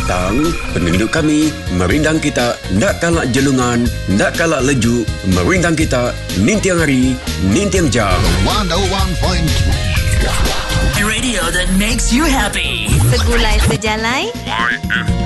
petang, penduduk kami merindang kita nak kalak jelungan, nak kalak leju, merindang kita nintiang hari, nintiang jam. 101.3 Radio that makes you happy. Segulai sejalai.